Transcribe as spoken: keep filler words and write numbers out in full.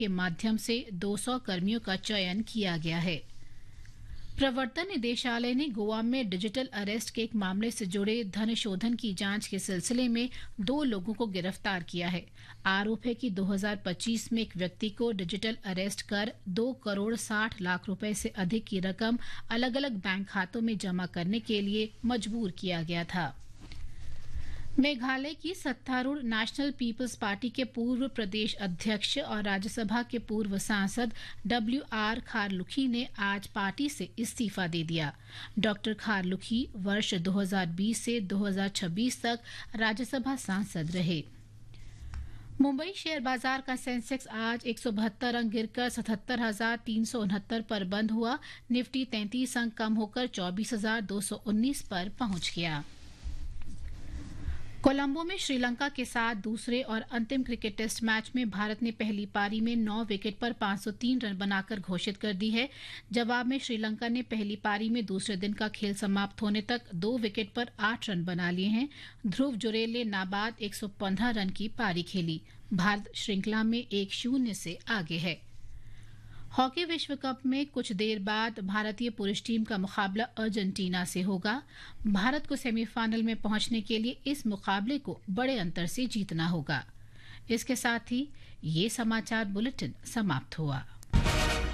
के माध्यम से दो सौ कर्मियों का चयन किया गया है। प्रवर्तन निदेशालय ने गोवा में डिजिटल अरेस्ट के एक मामले से जुड़े धन शोधन की जांच के सिलसिले में दो लोगों को गिरफ्तार किया है। आरोप है कि दो हज़ार पच्चीस में एक व्यक्ति को डिजिटल अरेस्ट कर दो करोड़ साठ लाख रुपए से अधिक की रकम अलग अलग बैंक खातों में जमा करने के लिए मजबूर किया गया था। मेघालय की सत्तारूढ़ नेशनल पीपल्स पार्टी के पूर्व प्रदेश अध्यक्ष और राज्यसभा के पूर्व सांसद डब्ल्यू आर खारलुखी ने आज पार्टी से इस्तीफा दे दिया। डॉक्टर खारलुखी वर्ष दो हज़ार बीस से दो हज़ार छब्बीस तक राज्यसभा सांसद रहे। मुंबई शेयर बाजार का सेंसेक्स आज एक सौ बहत्तर अंक गिरकर सतहत्तर हजार तीन सौ उनहत्तर पर बंद हुआ। निफ्टी तैंतीस अंक कम होकर चौबीस हजार दो सौ उन्नीस पर पहुंच गया। कोलंबो में श्रीलंका के साथ दूसरे और अंतिम क्रिकेट टेस्ट मैच में भारत ने पहली पारी में नौ विकेट पर पाँच सौ तीन रन बनाकर घोषित कर दी है। जवाब में श्रीलंका ने पहली पारी में दूसरे दिन का खेल समाप्त होने तक दो विकेट पर आठ रन बना लिए हैं। ध्रुव जुरेल ने नाबाद एक सौ पंद्रह रन की पारी खेली। भारत श्रृंखला में एक शून्य से आगे है। हॉकी विश्व कप में कुछ देर बाद भारतीय पुरुष टीम का मुकाबला अर्जेंटीना से होगा। भारत को सेमीफाइनल में पहुंचने के लिए इस मुकाबले को बड़े अंतर से जीतना होगा। इसके साथ ही ये समाचार बुलेटिन समाप्त हुआ।